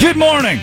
Good morning.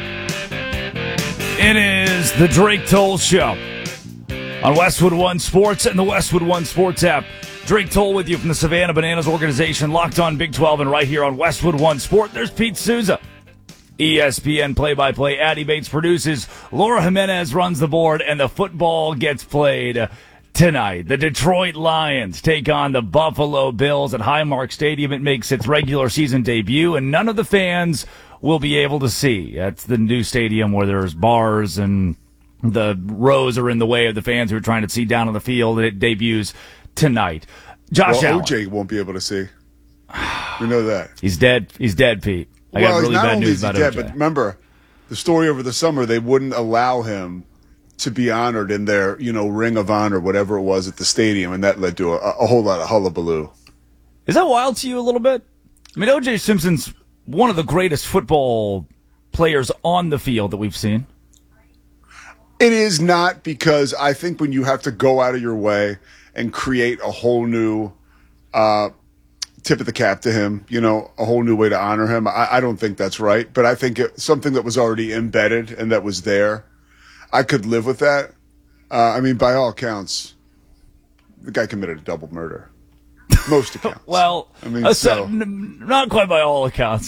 It is the Drake Toll Show on Westwood One Sports and the Westwood One Sports app. Drake Toll with you from the Savannah Bananas organization, locked on Big 12 and right here on Westwood One Sport. There's Pete Souza, ESPN play-by-play. Addie Bates produces. Laura Jimenez runs the board, and the football gets played tonight. The Detroit Lions take on the Buffalo Bills at Highmark Stadium. It makes its regular season debut, and none of the fans will be able to see. That's the new stadium where there's bars and the rows are in the way of the fans who are trying to see down on the field. It debuts tonight. Josh Allen. OJ won't be able to see. We know that. He's dead. He's dead, Pete. I got really bad news about OJ. But remember, the story over the summer, they wouldn't allow him to be honored in their, Ring of Honor, whatever it was at the stadium, and that led to a whole lot of hullabaloo. Is that wild to you a little bit? I mean, O.J. Simpson's one of the greatest football players on the field that we've seen. It is not, because I think when you have to go out of your way and create a whole new tip of the cap to him, a whole new way to honor him, I don't think that's right. But I think something that was already embedded and that was there, I could live with that. By all accounts, the guy committed a double murder. Most accounts. Well, not quite by all accounts.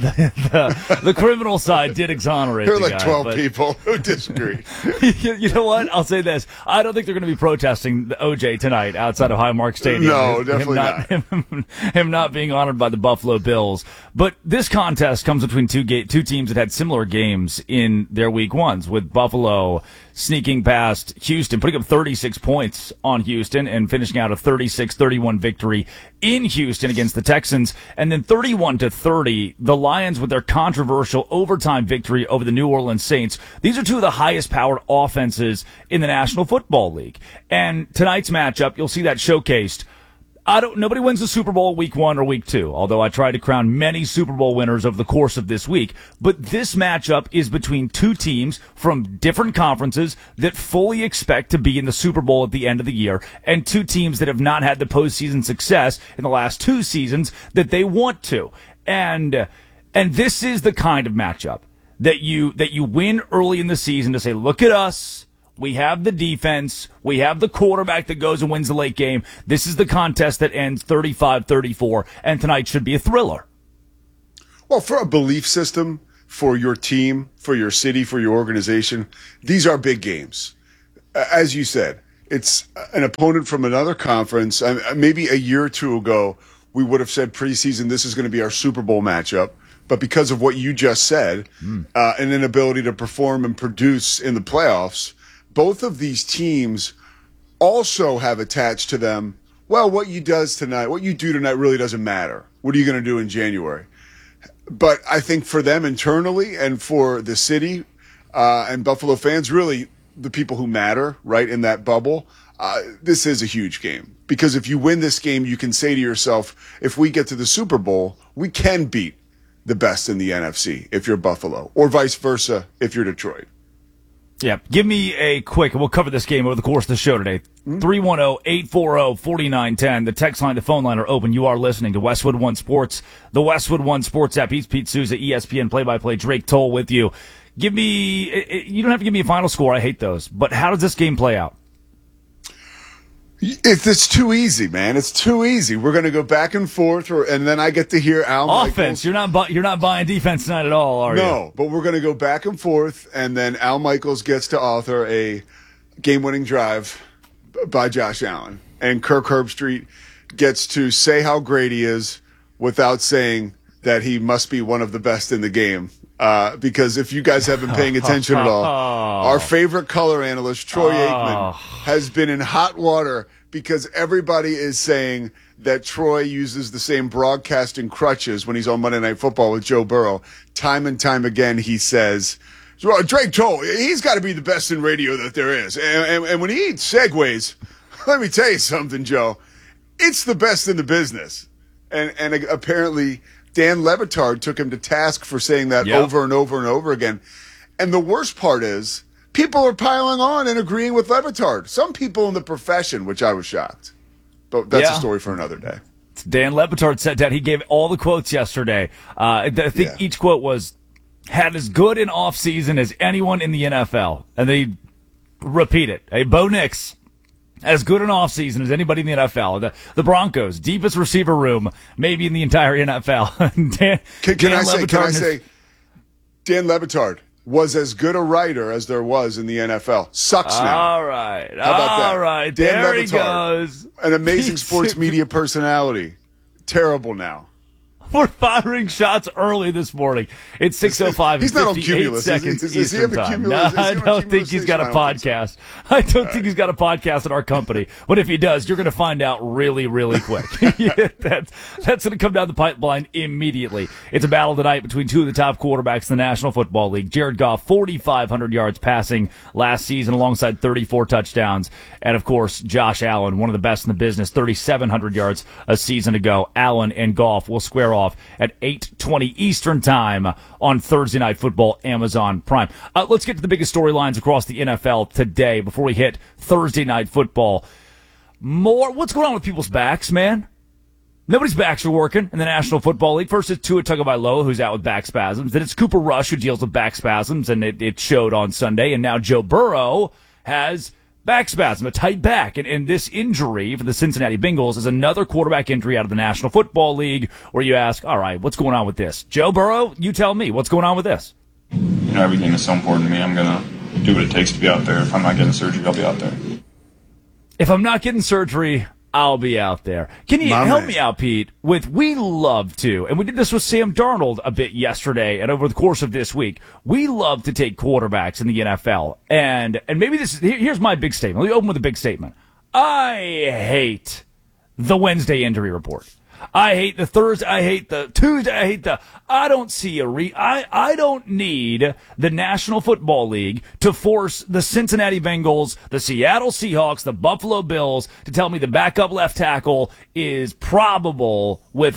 The criminal side did exonerate there are the like guy, 12 people who disagree. You know what? I'll say this. I don't think they're going to be protesting the OJ tonight outside of Highmark Stadium. No, definitely not. Him not being honored by the Buffalo Bills. But this contest comes between two teams that had similar games in their week ones, with Buffalo sneaking past Houston, putting up 36 points on Houston and finishing out a 36-31 victory in Houston against the Texans. And then 31-30, the Lions with their controversial overtime victory over the New Orleans Saints. These are two of the highest powered offenses in the National Football League. And tonight's matchup, you'll see that showcased. Nobody wins the Super Bowl week 1 or week 2, although I tried to crown many Super Bowl winners over the course of this week. But this matchup is between two teams from different conferences that fully expect to be in the Super Bowl at the end of the year, and two teams that have not had the postseason success in the last 2 seasons that they want to. And this is the kind of matchup that you win early in the season to say, look at us. We have the defense. We have the quarterback that goes and wins the late game. This is the contest that ends 35-34, and tonight should be a thriller. Well, for a belief system, for your team, for your city, for your organization, these are big games. As you said, it's an opponent from another conference. Maybe a year or two ago, we would have said preseason, this is going to be our Super Bowl matchup. But because of what you just said, an inability to perform and produce in the playoffs, both of these teams also have attached to them, well, what you do tonight really doesn't matter. What are you going to do in January? But I think for them internally and for the city and Buffalo fans, really the people who matter, right, in that bubble, this is a huge game. Because if you win this game, you can say to yourself, if we get to the Super Bowl, we can beat the best in the NFC if you're Buffalo, or vice versa if you're Detroit. Yeah, give me a quick, and we'll cover this game over the course of the show today. 310-840-4910. The text line, the phone line are open. You are listening to Westwood One Sports, the Westwood One Sports app. He's Pete Souza, ESPN play-by-play. Drake Toll with you. You don't have to give me a final score. I hate those. But how does this game play out? It's too easy, man. It's too easy. We're going to go back and forth, and then I get to hear Al offense. Michaels. You're not buying defense tonight at all, are you? No, but we're going to go back and forth, and then Al Michaels gets to author a game-winning drive by Josh Allen, and Kirk Herbstreit gets to say how great he is without saying that he must be one of the best in the game. Because if you guys have been paying attention at all, our favorite color analyst, Troy Aikman, has been in hot water because everybody is saying that Troy uses the same broadcasting crutches when he's on Monday Night Football with Joe Burrow. Time and time again, he says, Drake Toll, he's got to be the best in radio that there is. And when he segues, let me tell you something, Joe, it's the best in the business. And apparently Dan Le Batard took him to task for saying that over and over and over again. And the worst part is people are piling on and agreeing with Le Batard. Some people in the profession, which I was shocked. But that's a story for another day. Dan Le Batard said that. He gave all the quotes yesterday. I think each quote was had as good an offseason as anyone in the NFL. And they repeat it. Hey, Bo Nix, as good an offseason as anybody in the NFL. The Broncos, deepest receiver room, maybe in the entire NFL. Can I say, Dan Le Batard was as good a writer as there was in the NFL. Sucks now. All right. How about that? All right. Dan there Le he goes. An amazing sports media personality. Terrible now. We're firing shots early this morning. It's 6:05 He's not on 58 Cumulus. seconds Does he have a Eastern time. Cumulus? No, I don't think he's got a podcast. I don't think he's got a podcast at our company. But if he does, you're going to find out really, really quick. Yeah, that's going to come down the pipeline immediately. It's a battle tonight between two of the top quarterbacks in the National Football League. Jared Goff, 4,500 yards passing last season alongside 34 touchdowns. And, of course, Josh Allen, one of the best in the business, 3,700 yards a season ago. Allen and Goff will square off at 8:20 Eastern time on Thursday Night Football, Amazon Prime. Let's get to the biggest storylines across the NFL today before we hit Thursday Night Football. What's going on with people's backs, man? Nobody's backs are working in the National Football League. First, it's Tua Tagovailoa, who's out with back spasms. Then it's Cooper Rush, who deals with back spasms, and it showed on Sunday. And now Joe Burrow has back spasm, a tight back. And this injury for the Cincinnati Bengals is another quarterback injury out of the National Football League where you ask, all right, what's going on with this? Joe Burrow, you tell me, what's going on with this? Everything is so important to me. I'm going to do what it takes to be out there. If I'm not getting surgery, I'll be out there. If I'm not getting surgery, I'll be out there. Can you help me out, Pete, we love to, and we did this with Sam Darnold a bit yesterday and over the course of this week, we love to take quarterbacks in the NFL. And maybe here's my big statement. Let me open with a big statement. I hate the Wednesday injury report. I hate the Thursday. I hate the Tuesday. I don't see I don't need the National Football League to force the Cincinnati Bengals, the Seattle Seahawks, the Buffalo Bills to tell me the backup left tackle is probable with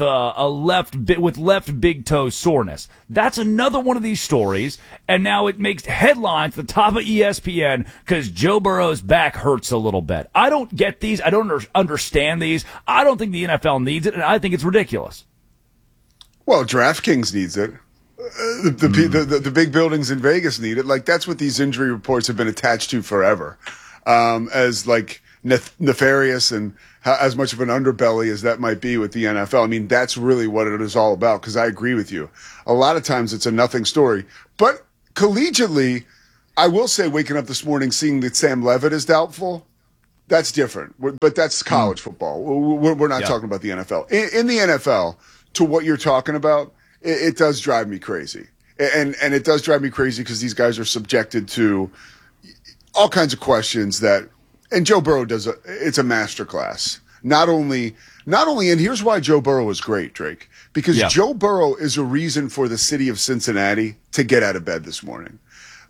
left big toe soreness. That's another one of these stories, and now it makes headlines at the top of ESPN because Joe Burrow's back hurts a little bit. I don't get these. I don't understand these. I don't think the NFL needs it, and I think it's ridiculous. Well, DraftKings needs it. The big buildings in Vegas need it. Like, that's what these injury reports have been attached to forever, as like nefarious and as much of an underbelly as that might be with the NFL. I mean, that's really what it is all about, because I agree with you. A lot of times it's a nothing story. But collegiately, I will say, waking up this morning seeing that Sam Levitt is doubtful, that's different. But that's college football. We're not talking about the NFL. In the NFL, to what you're talking about, it does drive me crazy. And it does drive me crazy because these guys are subjected to all kinds of questions and Joe Burrow it's a masterclass. Not only, and here's why Joe Burrow is great, Drake, because Joe Burrow is a reason for the city of Cincinnati to get out of bed this morning.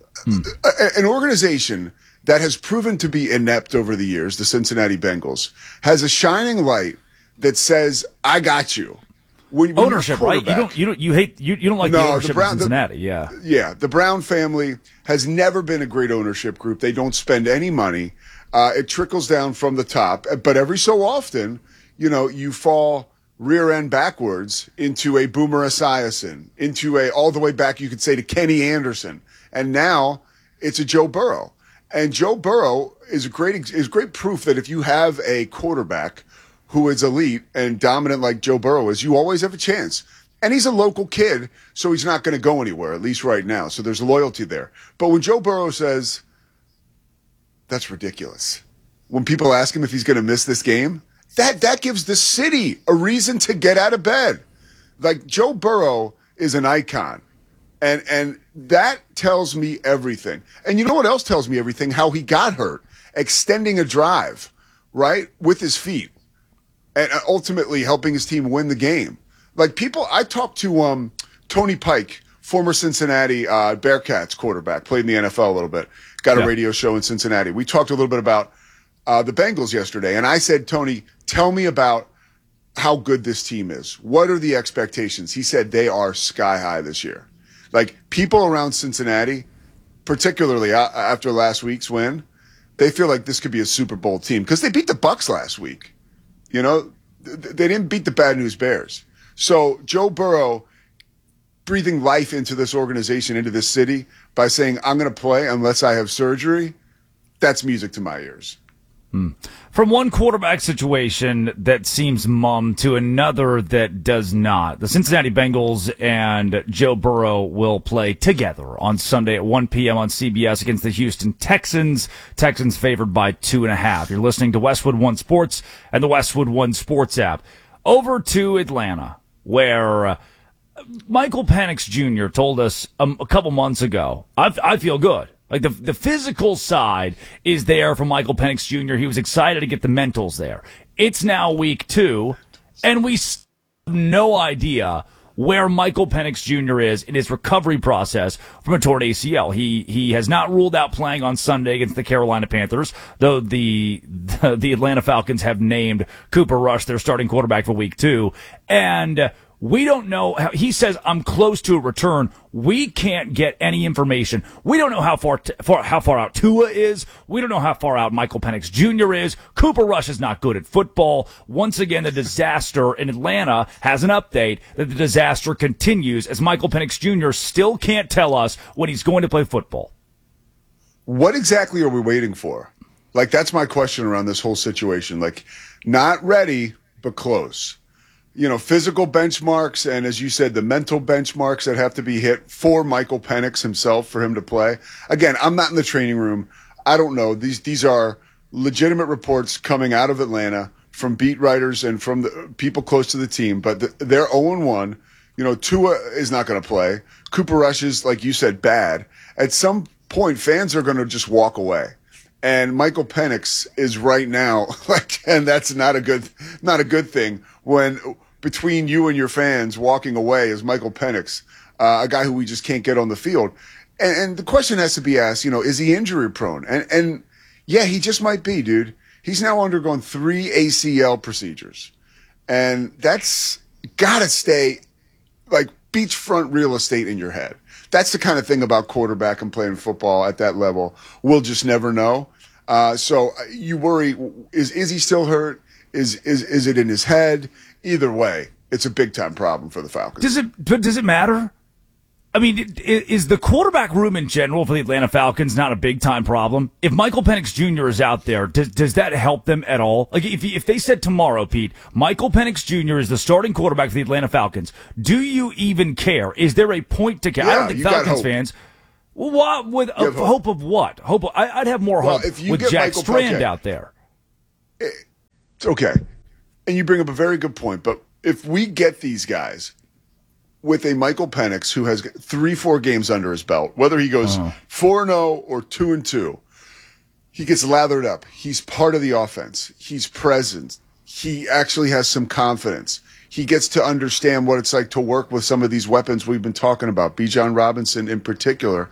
An organization that has proven to be inept over the years, the Cincinnati Bengals, has a shining light that says, I got you. When ownership, right? You don't like the ownership of Cincinnati, yeah. Yeah, the Brown family has never been a great ownership group. They don't spend any money. It trickles down from the top, but every so often, you fall rear end backwards into a Boomer Esiason, into all the way back, you could say, to Kenny Anderson, and now it's a Joe Burrow. And Joe Burrow is great proof that if you have a quarterback who is elite and dominant like Joe Burrow is, you always have a chance. And he's a local kid, so he's not going to go anywhere, at least right now. So there's loyalty there. But when Joe Burrow says, that's ridiculous, when people ask him if he's going to miss this game, that gives the city a reason to get out of bed. Like, Joe Burrow is an icon. And that tells me everything. And you know what else tells me everything? How he got hurt, extending a drive, right, with his feet, and ultimately helping his team win the game. Like, I talked to Tony Pike, former Cincinnati Bearcats quarterback, played in the NFL a little bit, got a radio show in Cincinnati. We talked a little bit about the Bengals yesterday, and I said, Tony, tell me about how good this team is. What are the expectations? He said they are sky high this year. Like, people around Cincinnati, particularly after last week's win, they feel like this could be a Super Bowl team because they beat the Bucs last week. They didn't beat the Bad News Bears. So Joe Burrow breathing life into this organization, into this city by saying, I'm going to play unless I have surgery, that's music to my ears. From one quarterback situation that seems mum to another that does not. The Cincinnati Bengals and Joe Burrow will play together on Sunday at 1 p.m. on CBS against the Houston Texans. Texans favored by 2.5. You're listening to Westwood One Sports and the Westwood One Sports app. Over to Atlanta, where Michael Penix Jr. told us a couple months ago, I feel good. Like the physical side is there for Michael Penix Jr. He was excited to get the mentals there. It's now week 2, and we have no idea where Michael Penix Jr. is in his recovery process from a torn ACL. He has not ruled out playing on Sunday against the Carolina Panthers, though the Atlanta Falcons have named Cooper Rush their starting quarterback for week 2. And we don't know how, he says, I'm close to a return. We can't get any information. We don't know how far out Tua is. We don't know how far out Michael Penix Jr. is. Cooper Rush is not good at football. Once again, the disaster in Atlanta has an update that the disaster continues as Michael Penix Jr. still can't tell us when he's going to play football. What exactly are we waiting for? Like, that's my question around this whole situation. Like, not ready, but close. You know, physical benchmarks and, as you said, the mental benchmarks that have to be hit for Michael Penix himself for him to play. Again, I'm not in the training room. I don't know. These are legitimate reports coming out of Atlanta from beat writers and from the people close to the team. But they're 0-1. You know, Tua is not going to play. Cooper Rush is, like you said, bad. At some point, fans are going to just walk away. And Michael Penix is right now, and that's not a good thing when between you and your fans walking away is Michael Penix, a guy who we just can't get on the field. And the question has to be asked, you know, is he injury prone? And yeah, he just might be, dude. He's now undergone 3 ACL procedures. And that's got to stay like beachfront real estate in your head. That's the kind of thing about quarterback and playing football at that level. We'll just never know. So you worry, is he still hurt? Is it in his head? Either way, it's a big-time problem for the Falcons. Does it matter? I mean, is the quarterback room in general for the Atlanta Falcons not a big-time problem? If Michael Penix Jr. is out there, does that help them at all? Like, if they said tomorrow, Pete, Michael Penix Jr. is the starting quarterback for the Atlanta Falcons, do you even care? Is there a point to care? Yeah, I don't think Falcons fans. Well, what, with hope of what? I'd have more hope with Jack Strand out there. Okay. And you bring up a very good point, but if we get these guys with a Michael Penix who has 3-4 games under his belt, whether he goes 4-0 or 2-2, he gets lathered up. He's part of the offense. He's present. He actually has some confidence. He gets to understand what it's like to work with some of these weapons we've been talking about, Bijan Robinson in particular.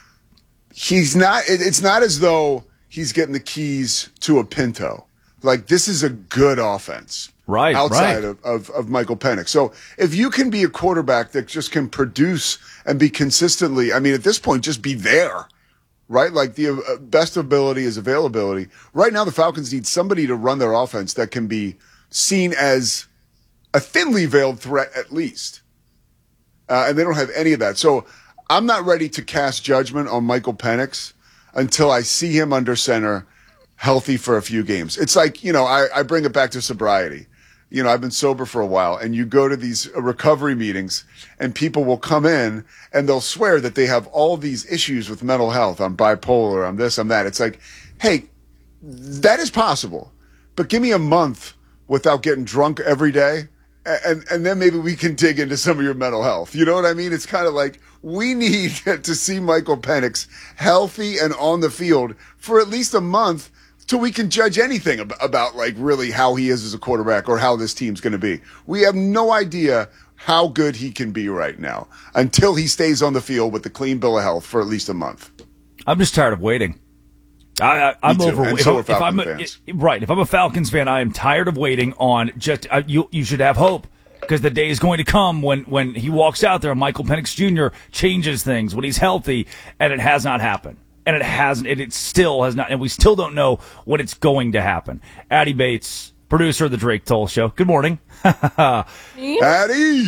It's not as though he's getting the keys to a Pinto. Like, this is a good offense. Right. Outside of Michael Penix. So if you can be a quarterback that just can produce and be consistently, I mean, at this point, just be there, right? Like, the best ability is availability. Right now, the Falcons need somebody to run their offense that can be seen as a thinly veiled threat at least. And they don't have any of that. So I'm not ready to cast judgment on Michael Penix until I see him under center healthy for a few games. It's like, you know, I bring it back to sobriety. You know, I've been sober for a while, and you go to these recovery meetings, and people will come in, and they'll swear that they have all these issues with mental health. I'm bipolar, I'm this, I'm that. It's like, hey, that is possible, but give me a month without getting drunk every day, and then maybe we can dig into some of your mental health. You know what I mean? It's kind of like we need to see Michael Penix healthy and on the field for at least a month till we can judge anything about like really how he is as a quarterback or how this team's going to be. We have no idea how good he can be right now until he stays on the field with the clean bill of health for at least a month. I'm just tired of waiting. I'm over. And so are Falcons fans. Right. If I'm a Falcons fan, I am tired of waiting on just. You should have hope, because the day is going to come when he walks out there, Michael Penix Jr. changes things when he's healthy, and it has not happened. And it hasn't. It still has not. And we still don't know when it's going to happen. Addie Bates, producer of the Drake Toll Show. Good morning. Addie!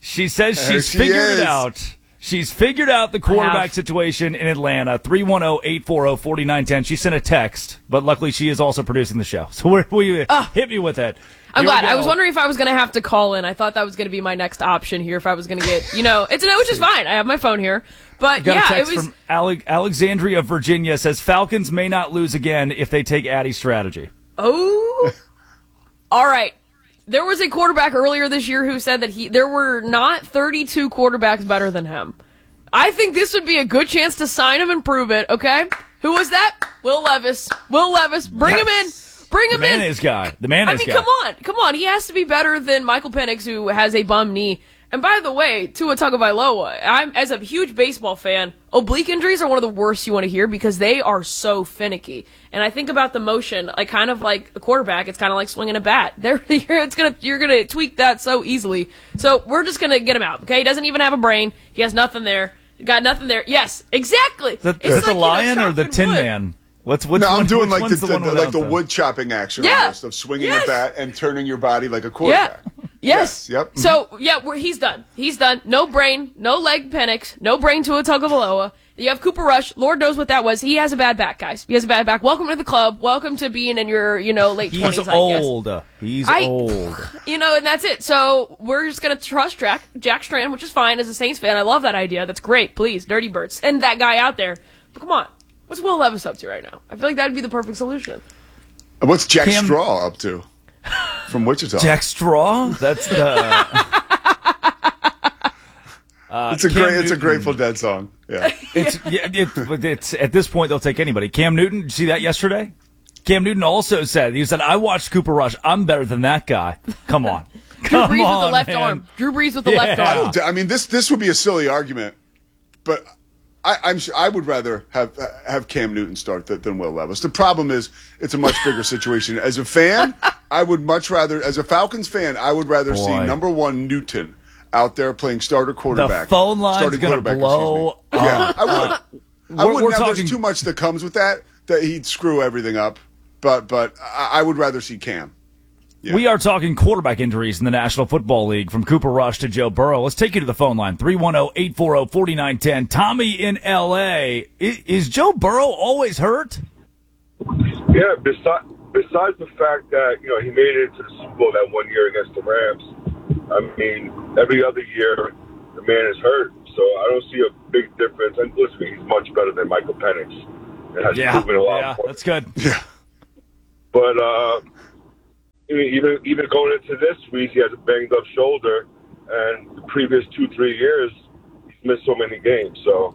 She says There she's she figured is. it out. She's figured out the quarterback situation in Atlanta. 310-840-4910. She sent a text, but luckily she is also producing the show. So hit me with it. I'm Here we glad. go. I was wondering if I was going to have to call in. I thought that was going to be my next option here if I was going to get, which is fine. I have my phone here. But Got a yeah, text it was. from Alexandria, Virginia, says Falcons may not lose again if they take Addie's strategy. Oh. All right. There was a quarterback earlier this year who said that there were not 32 quarterbacks better than him. I think this would be a good chance to sign him and prove it, okay? Who was that? Will Levis. Will Levis. Bring him in. Bring him in. The mayonnaise guy. Come on. He has to be better than Michael Penix, who has a bum knee. And by the way, Tua Tagovailoa, I'm as a huge baseball fan, oblique injuries are one of the worst you want to hear because they are so finicky. And I think about the motion, like kind of like a quarterback, it's kind of like swinging a bat. You're gonna tweak that so easily. So we're just gonna get him out. Okay, he doesn't even have a brain. He has nothing there. Got nothing there. Yes, exactly. Is that the lion or the chopping Tin wood. Man? Which I'm doing which like one's the one without the wood chopping action almost of swinging a bat and turning your body like a quarterback. Yes. Yep. So, he's done. He's done. No brain, no leg Penix, no brain to a Tagovailoa. You have Cooper Rush. Lord knows what that was. He has a bad back, guys. He has a bad back. Welcome to the club. Welcome to being in your, late 20s, He's I guess. old. He's old. And that's it. So, we're just going to trust Jack Strand, which is fine as a Saints fan. I love that idea. That's great. Please, Dirty Birds. Send that guy out there. But come on. What's Will Levis up to right now? I feel like that'd be the perfect solution. What's Jack Straw up to from Wichita? Jack Straw? That's the... It's a Grateful Dead song. Yeah. It's at this point they'll take anybody. Cam Newton, did you see that yesterday? Cam Newton also said, I watched Cooper Rush. I'm better than that guy. Come on. Drew Brees with the left arm. Drew Brees with the left arm. I mean, this would be a silly argument, but I would rather have Cam Newton start than Will Levis. The problem is it's a much bigger situation. As a fan, I would much rather, as a Falcons fan, I would rather see number one Newton out there playing starter quarterback. The phone line's going to blow up. Yeah, I would. I would. Now, talking... there's too much that comes with that he'd screw everything up. But I would rather see Cam. Yeah. We are talking quarterback injuries in the National Football League, from Cooper Rush to Joe Burrow. Let's take you to the phone line, 310-840-4910. Tommy in L.A. Is Joe Burrow always hurt? Yeah, besides the fact that, he made it to the Super Bowl that 1 year against the Rams, I mean, every other year the man is hurt. So I don't see a big difference. And listen, he's much better than Michael Penix. It has proven a lot more. That's good. Yeah. But even going into this week, he has a banged up shoulder, and the previous 2-3 years, he's missed so many games. So,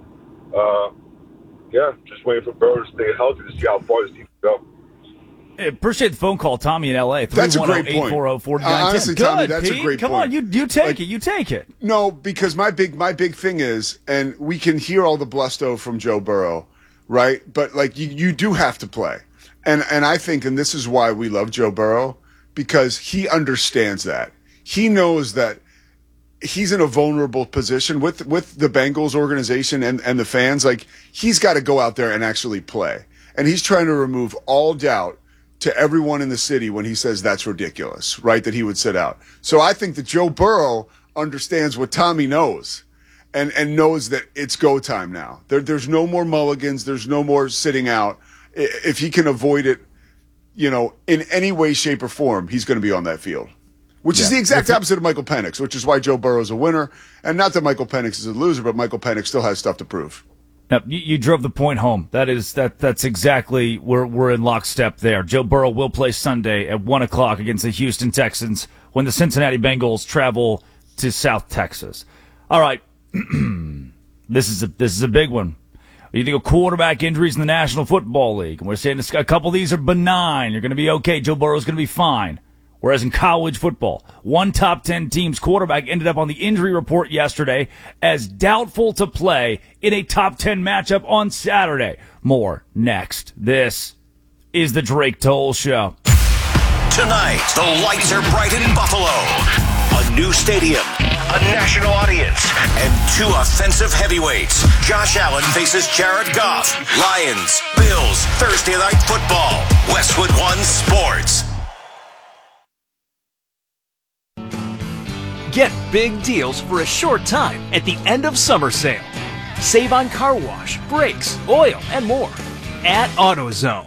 just waiting for Burrow to stay healthy to see how far this team can go. I appreciate the phone call, Tommy in L.A. That's a great point. 310-840-4910. Honestly, Tommy, that's Pete. a great Come point. on, you take it. You take it. No, because my big thing is, and we can hear all the blusto from Joe Burrow, right? But like you do have to play, and I think, and this is why we love Joe Burrow, because he understands that. He knows that he's in a vulnerable position with the Bengals organization and the fans. Like, he's got to go out there and actually play, and he's trying to remove all doubt to everyone in the city when he says that's ridiculous, right? That he would sit out. So I think that Joe Burrow understands what Tommy knows, and knows that it's go time now. There's no more mulligans. There's no more sitting out. If he can avoid it, in any way, shape, or form, he's going to be on that field, which is the exact opposite of Michael Penix, which is why Joe Burrow's a winner. And not that Michael Penix is a loser, but Michael Penix still has stuff to prove. No, you drove the point home. That's exactly where we're in lockstep there. Joe Burrow will play Sunday at 1:00 against the Houston Texans when the Cincinnati Bengals travel to South Texas. All right, this is a big one. You think of quarterback injuries in the National Football League, and we're saying a couple of these are benign. You're going to be okay. Joe Burrow's going to be fine. Whereas in college football, one top 10 team's quarterback ended up on the injury report yesterday as doubtful to play in a top 10 matchup on Saturday. More next. This is the Drake Toll Show. Tonight, the lights are bright in Buffalo. A new stadium, a national audience, and two offensive heavyweights. Josh Allen faces Jared Goff. Lions, Bills, Thursday Night Football. Westwood One Sports. Get big deals for a short time at the end of summer sale. Save on car wash, brakes, oil, and more at AutoZone.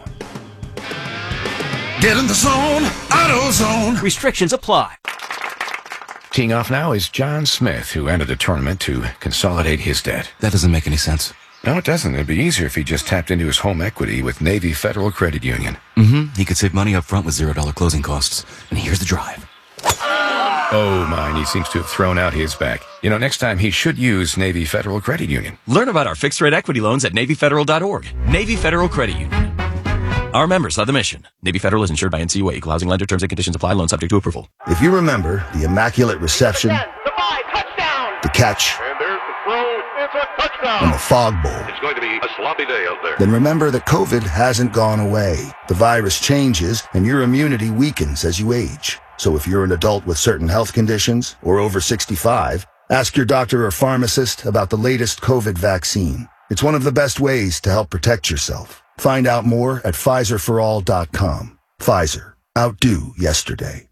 Get in the zone, AutoZone. Restrictions apply. Teeing off now is John Smith, who entered the tournament to consolidate his debt. That doesn't make any sense. No, it doesn't. It'd be easier if he just tapped into his home equity with Navy Federal Credit Union. He could save money up front with $0 closing costs. And here's the drive. Oh, mine. He seems to have thrown out his back. You know, next time he should use Navy Federal Credit Union. Learn about our fixed-rate equity loans at NavyFederal.org. Navy Federal Credit Union. Our members are the mission. Navy Federal is insured by NCUA. Equal housing lender. Terms and conditions apply. Loan subject to approval. If you remember the immaculate reception, the catch, and there's the throw. It's a touchdown. and the fog bowl, It's going to be a sloppy day out there. then remember that COVID hasn't gone away. The virus changes and your immunity weakens as you age. So if you're an adult with certain health conditions or over 65, ask your doctor or pharmacist about the latest COVID vaccine. It's one of the best ways to help protect yourself. Find out more at PfizerForAll.com. Pfizer. Outdo yesterday.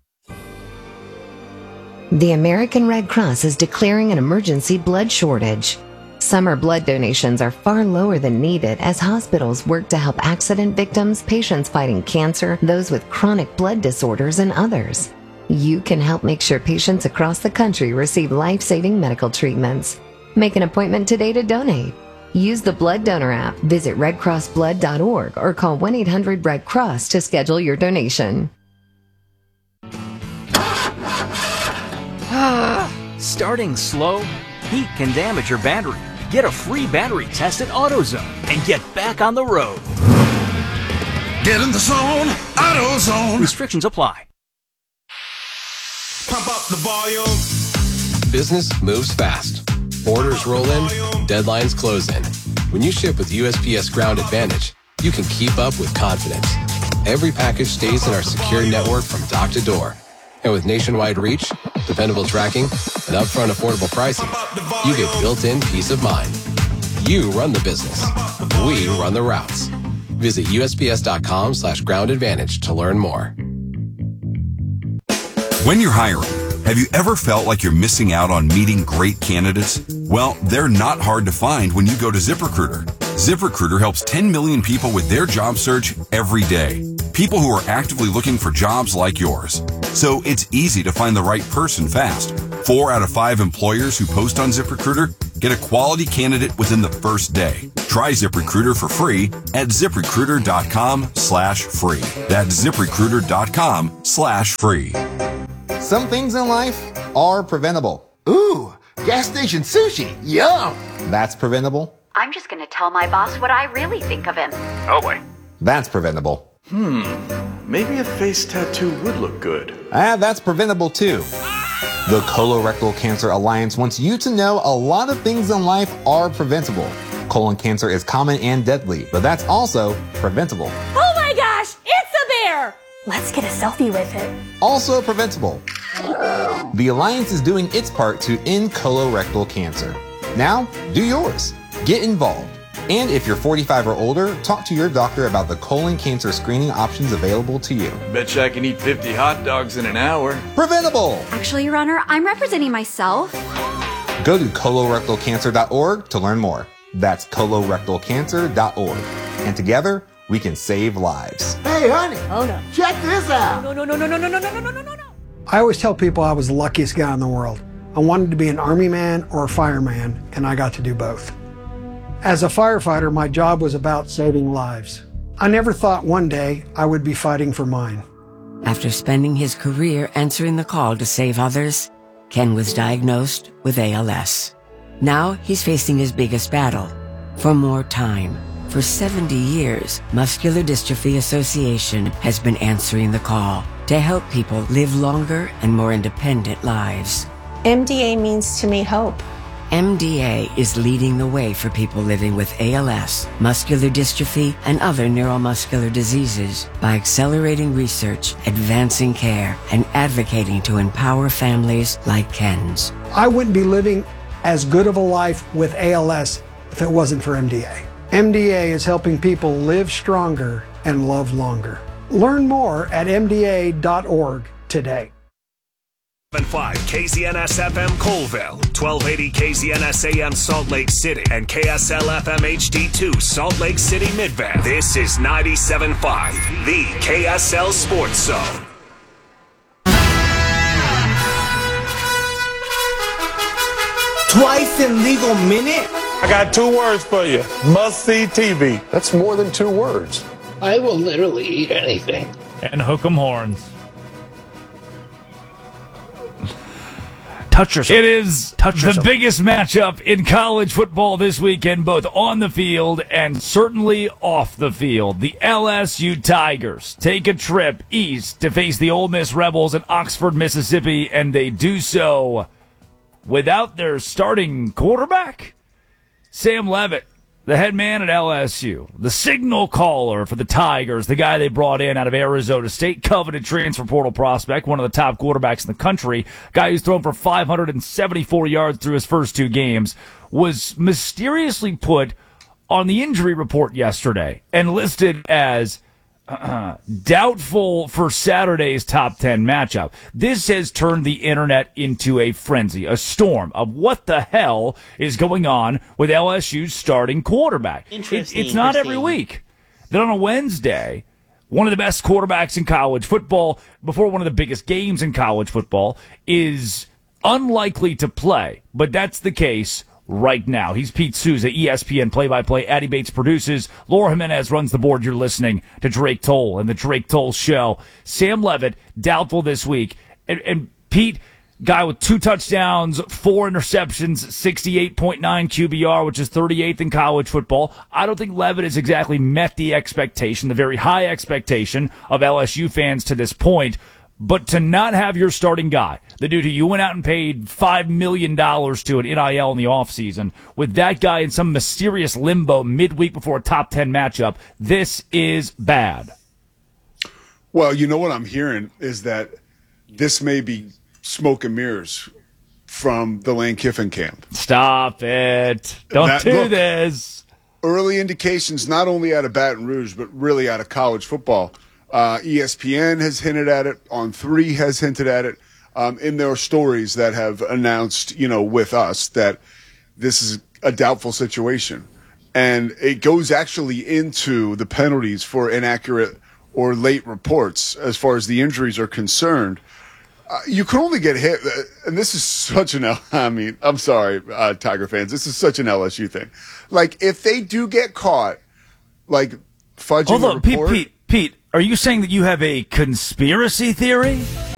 The American Red Cross is declaring an emergency blood shortage. Summer blood donations are far lower than needed as hospitals work to help accident victims, patients fighting cancer, those with chronic blood disorders, and others. You can help make sure patients across the country receive life-saving medical treatments. Make an appointment today to donate. Use the Blood Donor app, visit redcrossblood.org, or call 1-800-RED-CROSS to schedule your donation. Starting slow? Heat can damage your battery. Get a free battery test at AutoZone and get back on the road. Get in the zone, AutoZone. Restrictions apply. Pump up the volume. Business moves fast. Orders roll in, deadlines close in. When you ship with USPS Ground Advantage, you can keep up with confidence. Every package stays in our secure network from dock to door. And with nationwide reach, dependable tracking, and upfront affordable pricing, you get built-in peace of mind. You run the business. We run the routes. Visit USPS.com/Ground Advantage to learn more. When you're hiring, have you ever felt like you're missing out on meeting great candidates? Well, they're not hard to find when you go to ZipRecruiter. ZipRecruiter helps 10 million people with their job search every day. People who are actively looking for jobs like yours. So it's easy to find the right person fast. 4 out of 5 employers who post on ZipRecruiter get a quality candidate within the first day. Try ZipRecruiter for free at ZipRecruiter.com/free. That's ZipRecruiter.com/free. Some things in life are preventable. Ooh, gas station sushi. Yum. That's preventable. I'm just going to tell my boss what I really think of him. Oh boy. That's preventable. Maybe a face tattoo would look good. That's preventable too. The Colorectal Cancer Alliance wants you to know a lot of things in life are preventable. Colon cancer is common and deadly, but that's also preventable. Oh my gosh, it's a bear! Let's get a selfie with it. Also preventable. The Alliance is doing its part to end colorectal cancer. Now, do yours. Get involved. And if you're 45 or older, talk to your doctor about the colon cancer screening options available to you. Betcha I can eat 50 hot dogs in an hour. Preventable! Actually, Your Honor, I'm representing myself. Go to colorectalcancer.org to learn more. That's colorectalcancer.org. And together, we can save lives. Hey, honey. Oh, no. Check this out. No. I always tell people I was the luckiest guy in the world. I wanted to be an army man or a fireman, and I got to do both. As a firefighter, my job was about saving lives. I never thought one day I would be fighting for mine. After spending his career answering the call to save others, Ken was diagnosed with ALS. Now he's facing his biggest battle, for more time. For 70 years, Muscular Dystrophy Association has been answering the call to help people live longer and more independent lives. MDA means to me hope. MDA is leading the way for people living with ALS, muscular dystrophy, and other neuromuscular diseases by accelerating research, advancing care, and advocating to empower families like Ken's. I wouldn't be living as good of a life with ALS if it wasn't for MDA. MDA is helping people live stronger and love longer. Learn more at MDA.org today. 5 KZNS FM Colville, 1280 KZNS AM Salt Lake City, and KSL FM HD2 Salt Lake City Midvale. This is 97.5, the KSL Sports Zone. Twice in legal minute? I got 2 words for you. Must-see TV. That's more than 2 words. I will literally eat anything. And hook 'em horns. Touch yourself. It is the biggest matchup in college football this weekend, both on the field and certainly off the field. The LSU Tigers take a trip east to face the Ole Miss Rebels in Oxford, Mississippi, and they do so without their starting quarterback. Sam Leavitt, the head man at LSU, the signal caller for the Tigers, the guy they brought in out of Arizona State, coveted transfer portal prospect, one of the top quarterbacks in the country, guy who's thrown for 574 yards through his first 2 games, was mysteriously put on the injury report yesterday and listed as doubtful for Saturday's top 10 matchup. This has turned the internet into a frenzy, a storm of what the hell is going on with LSU's starting quarterback. It's not every week that on a Wednesday, one of the best quarterbacks in college football, before one of the biggest games in college football, is unlikely to play. But that's the case right now. He's Pete Souza, ESPN play-by-play. Addie Bates produces. Laura Jimenez runs the board. You're listening to Drake Toll and the Drake Toll Show. Sam Leavitt, doubtful this week. And Pete, guy with 2 touchdowns, 4 interceptions, 68.9 QBR, which is 38th in college football. I don't think Leavitt has exactly met the expectation, the very high expectation of LSU fans to this point. But to not have your starting guy, the dude who you went out and paid $5 million to an NIL in the offseason, with that guy in some mysterious limbo midweek before a top 10 matchup, this is bad. Well, you know what I'm hearing is that this may be smoke and mirrors from the Lane Kiffin camp. Stop it. Don't do this. Early indications, not only out of Baton Rouge, but really out of college football. ESPN has hinted at it. On3 has hinted at it in their stories that have announced, with us that this is a doubtful situation. And it goes actually into the penalties for inaccurate or late reports as far as the injuries are concerned. You can only get hit, and this is such an I'm sorry, Tiger fans, this is such an LSU thing. Like, if they do get caught, like, fudging a report. Pete, are you saying that you have a conspiracy theory?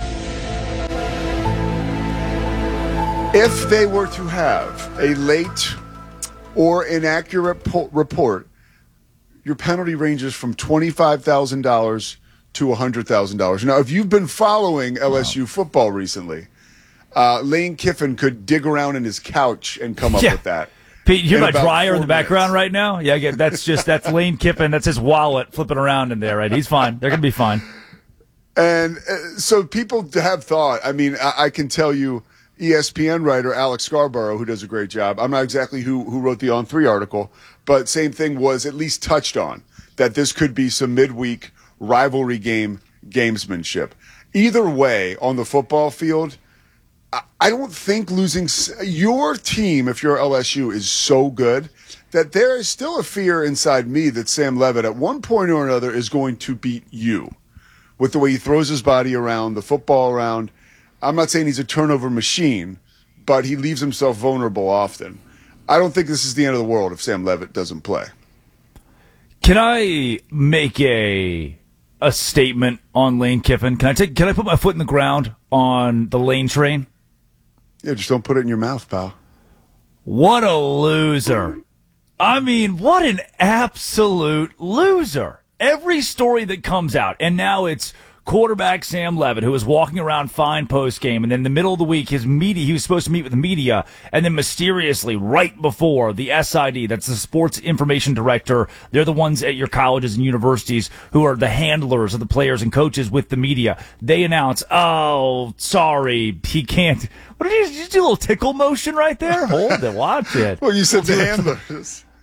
If they were to have a late or inaccurate report, your penalty ranges from $25,000 to $100,000. Now, if you've been following LSU football recently, Lane Kiffin could dig around in his couch and come up with that. Pete, you hear my dryer in the background right now? Yeah, that's Lane Kiffin. That's his wallet flipping around in there, right? He's fine. They're going to be fine. And so people have thought, I can tell you, ESPN writer Alex Scarborough, who does a great job. I'm not exactly who wrote the On3 article, but same thing was at least touched on, that this could be some midweek rivalry gamesmanship. Either way, on the football field, I don't think losing your team, if you're LSU, is so good that there is still a fear inside me that Sam Leavitt at one point or another is going to beat you with the way he throws his body around, the football around. I'm not saying he's a turnover machine, but he leaves himself vulnerable often. I don't think this is the end of the world if Sam Leavitt doesn't play. Can I make a statement on Lane Kiffin? Can I put my foot in the ground on the Lane train? Yeah, just don't put it in your mouth, pal. What a loser. What an absolute loser. Every story that comes out, and now it's quarterback Sam Leavitt, who was walking around fine post-game, and then in the middle of the week, he was supposed to meet with the media, and then mysteriously, right before the SID, that's the Sports Information Director, they're the ones at your colleges and universities who are the handlers of the players and coaches with the media. They announce, oh, sorry, he can't. What did you do? A little tickle motion right there? Hold it, watch it. Well, you said the handlers.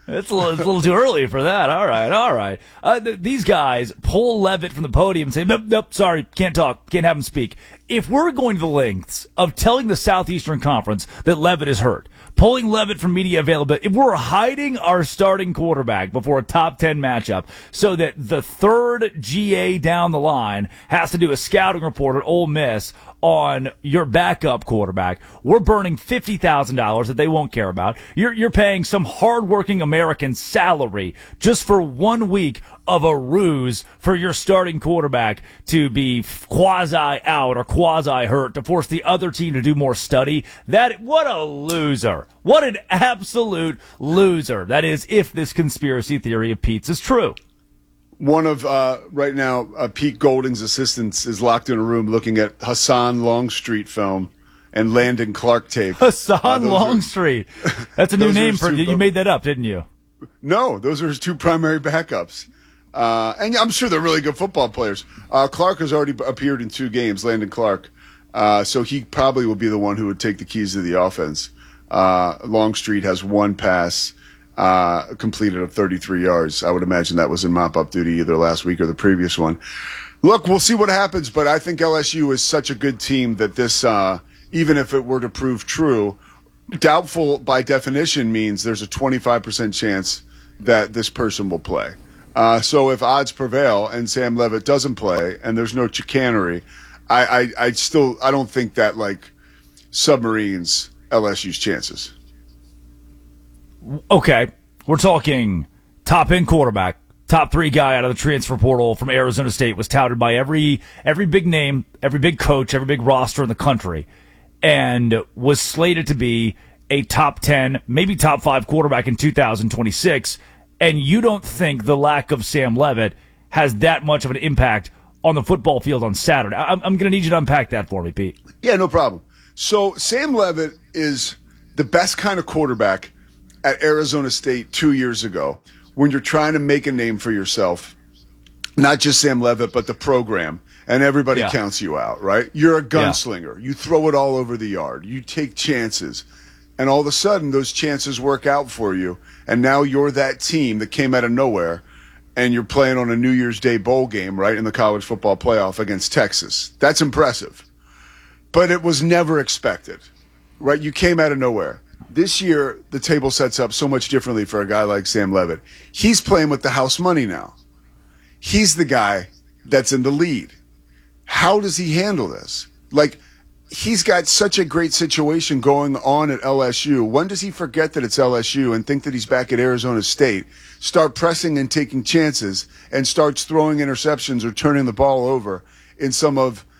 It's a little too early for that. All right. These guys pull Levitt from the podium and say, nope, sorry, can't talk, can't have him speak. If we're going to the lengths of telling the Southeastern Conference that Levitt is hurt, pulling Levitt from media availability, if we're hiding our starting quarterback before a top 10 matchup so that the third GA down the line has to do a scouting report at Ole Miss on your backup quarterback, we're burning $50,000 that they won't care about. You're paying some hardworking American salary just for 1 week of a ruse for your starting quarterback to be quasi out or quasi hurt to force the other team to do more study. What a loser. What an absolute loser. That is, if this conspiracy theory of Pete's is true. One of, right now, Pete Golding's assistants is locked in a room looking at Hassan Longstreet film and Landon Clark tape. Hassan Longstreet. That's a new name for you. You made that up, didn't you? No, those are his two primary backups. And I'm sure they're really good football players. Clark has already appeared in 2 games, Landon Clark. So he probably will be the one who would take the keys to the offense. Longstreet has 1 pass completed of 33 yards. I would imagine that was in mop-up duty either last week or the previous one. Look, we'll see what happens, but I think LSU is such a good team that this, even if it were to prove true, doubtful by definition means there's a 25% chance that this person will play. So if odds prevail and Sam Levitt doesn't play and there's no chicanery, I don't think that submarines LSU's chances. Okay, we're talking top-end quarterback, top 3 guy out of the transfer portal from Arizona State, was touted by every big name, every big coach, every big roster in the country, and was slated to be a top 10, maybe top 5 quarterback in 2026, and you don't think the lack of Sam Levitt has that much of an impact on the football field on Saturday? I'm going to need you to unpack that for me, Pete. Yeah, no problem. So Sam Levitt is the best kind of quarterback at Arizona State 2 years ago when you're trying to make a name for yourself, not just Sam Levitt, but the program, and everybody counts you out, right? You're a gunslinger. Yeah. You throw it all over the yard. You take chances, and all of a sudden those chances work out for you, and now you're that team that came out of nowhere, and you're playing on a New Year's Day bowl game, right, in the college football playoff against Texas. That's impressive. But it was never expected, right? You came out of nowhere. This year, the table sets up so much differently for a guy like Sam Levitt. He's playing with the house money now. He's the guy that's in the lead. How does he handle this? He's got such a great situation going on at LSU. When does he forget that it's LSU and think that he's back at Arizona State, start pressing and taking chances, and starts throwing interceptions or turning the ball over in some of